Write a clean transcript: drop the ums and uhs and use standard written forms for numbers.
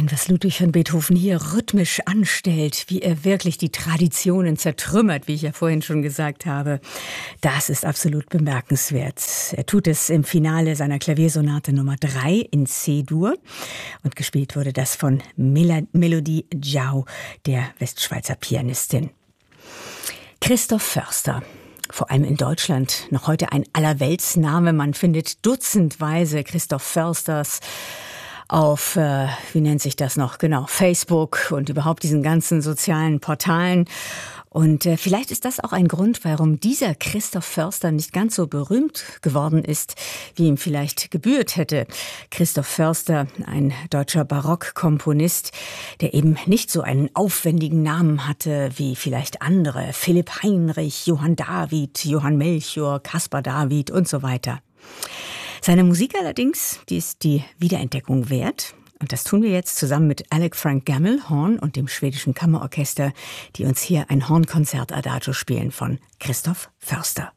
Wahnsinn, was Ludwig van Beethoven hier rhythmisch anstellt, wie er wirklich die Traditionen zertrümmert, wie ich ja vorhin schon gesagt habe. Das ist absolut bemerkenswert. Er tut es im Finale seiner Klaviersonate Nummer 3 in C-Dur. Und gespielt wurde das von Melodie Jau, der Westschweizer Pianistin. Christoph Förster. Vor allem in Deutschland noch heute ein Allerweltsname. Man findet dutzendweise Christoph Försters auf, wie nennt sich das noch? Genau, Facebook und überhaupt diesen ganzen sozialen Portalen. Und vielleicht ist das auch ein Grund, warum dieser Christoph Förster nicht ganz so berühmt geworden ist, wie ihm vielleicht gebührt hätte. Christoph Förster, ein deutscher Barockkomponist, der eben nicht so einen aufwendigen Namen hatte wie vielleicht andere. Philipp Heinrich, Johann David, Johann Melchior, Caspar David und so weiter. Seine Musik allerdings, die ist die Wiederentdeckung wert. Und das tun wir jetzt zusammen mit Alec Frank Gammel, Horn und dem schwedischen Kammerorchester, die uns hier ein Hornkonzert Adagio spielen von Christoph Förster.